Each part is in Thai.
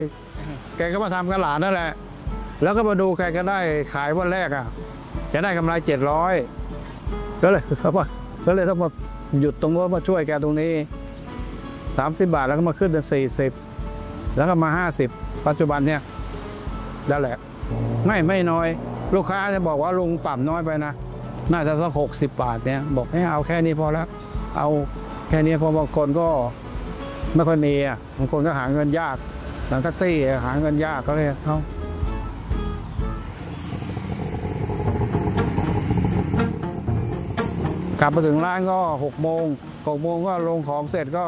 แกก็มาทำกับหลานนั่นแหละแล้วก็มาดูแกก็ได้ขายวันแรกอ่ะจะได้กำไร700ก็เลยต้องมาหยุดตรงนู้นมาช่วยแกตรงนี้30 บาทแล้วก็มาขึ้นเป็น40แล้วก็มา50ปัจจุบันเนี่ยนั่นแหละไม่น้อยลูกค้าจะบอกว่าลุงปรับน้อยไปนะน่าจะสัก60 บาทเนี่ยบอกให้เอาแค่นี้พอแล้วเอาแค่นี้พอบางคนก็ไม่ค่อยมีอ่ะบางคนก็หาเงินยากหลังแท็กซี่หาเงินยากก็เลยเขากลับมาถึงร้านก็6 โมงก็ลงของเสร็จก็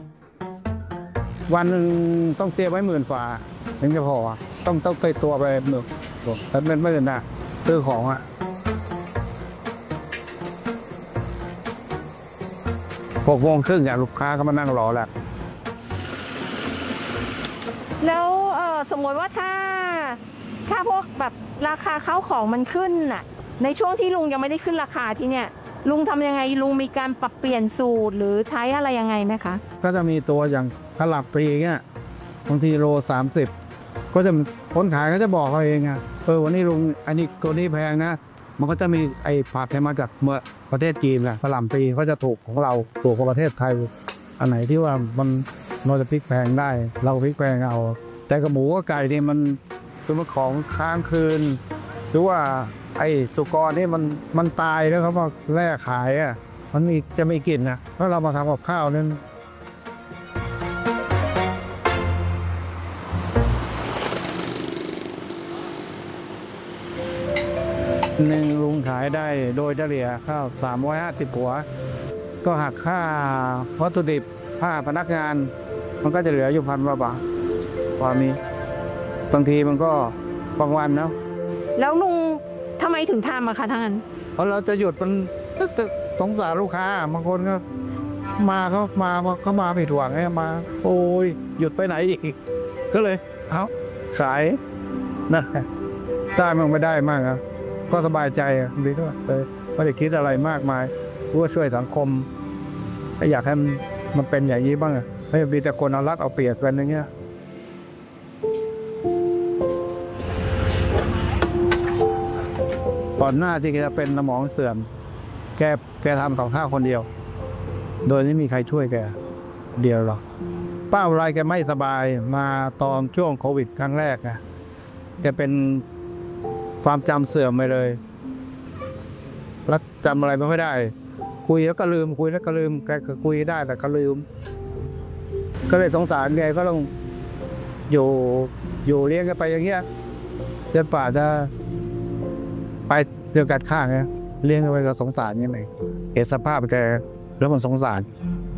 วันหนึ่งต้องเสียไว้10,000 ฝ่าถึงจะพอต้องไปตัวไปเป็น10,000นะซื้อของอ่ะ6 โมงครึ่งลูกค้าก็มานั่งรอแล้วสมมติว่าถ้าพวกแบบราคาข้าวของมันขึ้นน่ะในช่วงที่ลุงยังไม่ได้ขึ้นราคาที่เนี่ยลุงทำยังไงลุงมีการปรับเปลี่ยนสูตรหรือใช้อะไรยังไงนะคะก็จะมีตัวอย่างกะหล่ำปีเงี้ยบางทีโล30ก็จะคนขายก็จะบอกเขาเองอ่ะวันนี้ลุงอันนี้ตัวนี้แพงนะมันก็จะมีไอ้ผักที่มาจากประเทศจีนแหละกะหล่ำปีก็จะถูกของเราถูกกว่าประเทศไทยอันไหนที่ว่ามันจะพริกแพงได้เราพริกแพงเอาแต่กับหมูกับไก่นี่มันคือมันของค้างคืนหรือว่าไอ้สุกรนี่มันตายแล้วเขามาแล่ขายอ่ะมันจะไม่กินนะเพราะเรามาทำกับข้าวนั่นหนึ่งลุงขายได้โดยเฉลี่ยข้าว350 หัวก็หักค่าวัตถุดิบค่าพนักงานมันก็จะเหลืออยู่1,000 กว่าบาทความนี้บางทีมันก็บางวันนะแล้วลุงทำไมถึงทำอะคะท่านเพราะเราจะหยุดมันสงสารลูกค้าบางคนก็เขามาผิดหวังไงมาโอ้ยหยุดไปไหนอีกก็เลยเอาขายนะได้มั่งไม่ได้มั่งครับก็สบายใจดีด้วยไม่ได้คิดอะไรมากมายว่าช่วยสังคมไม่อยากให้มันเป็นอย่างนี้บ้างไม่มีแต่คนเอารักเอาเปรียบกันอย่างเงี้ยก่อนหน้าที่จะเป็นสมองเสื่อมแกทำกับข้าวคนเดียวโดยไม่มีใครช่วยแกเดียวหรอกป้าอะไรแกไม่สบายมาตอนช่วงโควิดครั้งแรกแกเป็นความจำเสื่อมไปเลยแล้วจำอะไรไม่ค่อยได้คุยแล้วก็ลืมคุยแล้วก็ลืมแกก็คุยได้แต่ก็ลืมก็เลยสงสารแกก็ต้องอยู่เลี้ยงกันไปอย่างเงี้ยจนป่าจะไปเจอกัดข้างเลี้ยงกันไปก็สงสารยังไงเห็นสภาพแกแล้วมันสงสาร